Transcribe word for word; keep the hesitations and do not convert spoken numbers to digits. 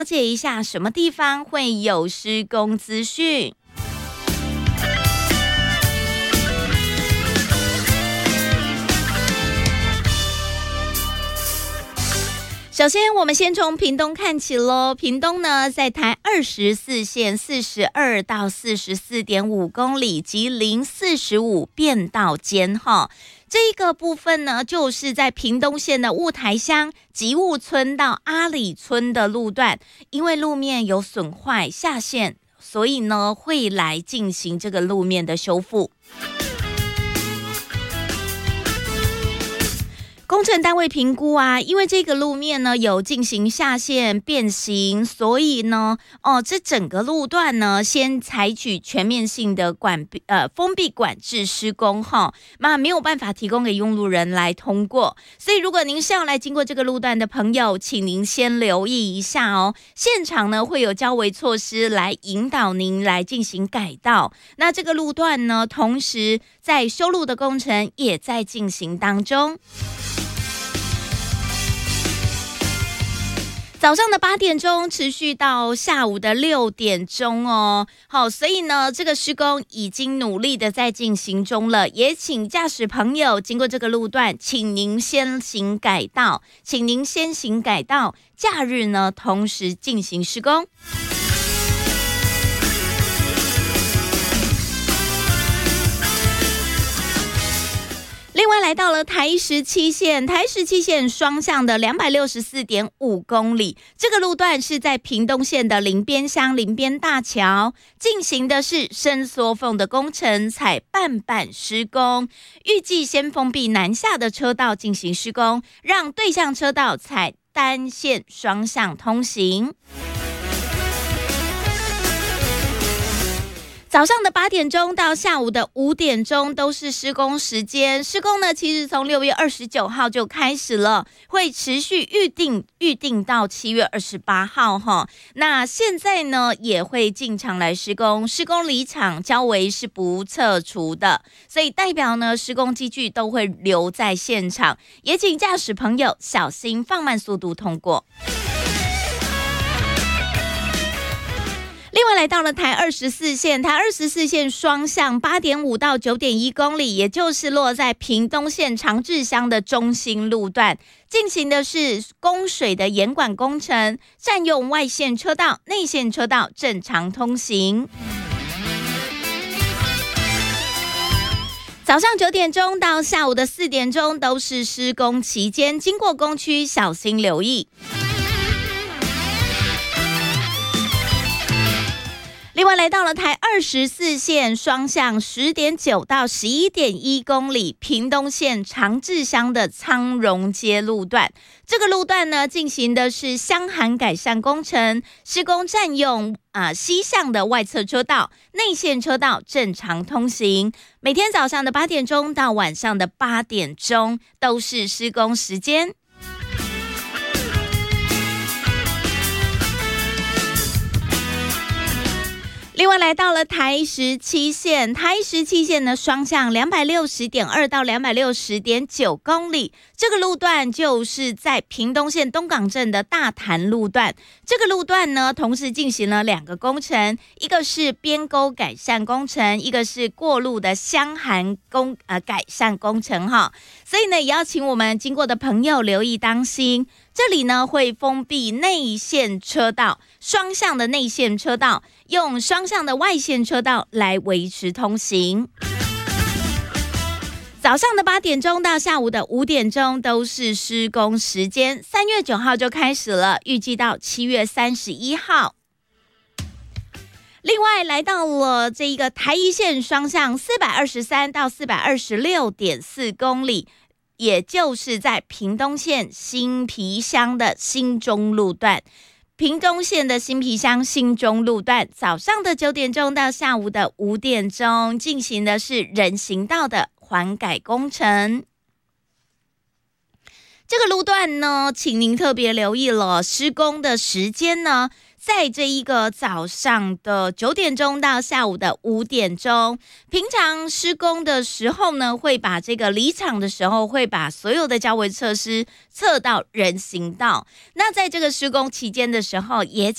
了解一下什么地方会有施工资讯。首先，我们先从屏东看起咯。屏东呢，在台二十四线四十二到四十四点五公里及零四十五变道间哈。这个部分呢，就是在屏东县的雾台乡吉雾村到阿里村的路段，因为路面有损坏下陷，所以呢会来进行这个路面的修复。工程单位评估啊，因为这个路面呢有进行下陷变形，所以呢，哦，这整个路段呢，先采取全面性的管呃封闭管制施工哈，那没有办法提供给用路人来通过，所以如果您是要来经过这个路段的朋友，请您先留意一下哦。现场呢会有交维措施来引导您来进行改道。那这个路段呢，同时在修路的工程也在进行当中。早上的八点钟持续到下午的六点钟哦，好，所以呢，这个施工已经努力的在进行中了，也请驾驶朋友经过这个路段，请您先行改道，请您先行改道，假日呢同时进行施工。另外来到了台十七线，台十七线双向的两百六十四点五公里，这个路段是在屏东县的林边乡林边大桥进行的是伸缩缝的工程，采半板施工，预计先封闭南下的车道进行施工，让对向车道采单线双向通行。早上的八点钟到下午的五点钟都是施工时间，施工呢其实从六月二十九号就开始了，会持续预定预定到七月二十八号哈。那现在呢也会进场来施工，施工离场交维是不撤除的，所以代表呢施工机具都会留在现场，也请驾驶朋友小心放慢速度通过。另外来到了台二十四线，台二十四线双向八点五到九点一公里，也就是落在屏东县长治乡的中心路段，进行的是供水的严管工程，占用外线车道，内线车道正常通行。早上九点钟到下午的四点钟都是施工期间，经过工区小心留意。另外来到了台二十四线双向十点九到十一点一公里，屏东县长治乡的苍荣街路段，这个路段呢进行的是箱涵改善工程，施工占用啊、呃、西向的外侧车道，内线车道正常通行。每天早上的八点钟到晚上的八点钟都是施工时间。另外来到了台十七线，台十七线呢双向两百六十点二到两百六十点九公里，这个路段就是在屏东县东港镇的大潭路段。这个路段呢同时进行了两个工程，一个是边沟改善工程，一个是过路的箱涵工呃改善工程哈。所以呢也要请我们经过的朋友留意当心。这里呢会封闭内线车道，双向的内线车道，用双向的外线车道来维持通行。早上的八点钟到下午的五点钟都是施工时间，三月九号就开始了，预计到七月三十一号。另外来到了这一个台一线双向四百二十三到四百二十六点四公里，也就是在屏东县新皮乡的新中路段，屏东县的新皮乡新中路段，早上的九点钟到下午的五点钟进行的是人行道的环改工程。这个路段呢，请您特别留意了，施工的时间呢，在这一个早上的九点钟到下午的五点钟，平常施工的时候呢，会把这个离场的时候，会把所有的交维设施撤到人行道。那在这个施工期间的时候，也